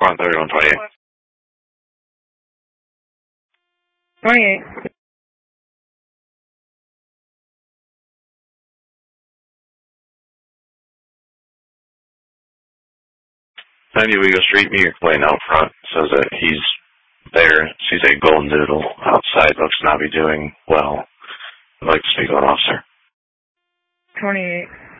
13128. 28. Sandy Vigo Street, New York Lane out front says that he's there. Sees a golden doodle outside, looks to not be doing well. I'd like to speak to an officer. 28.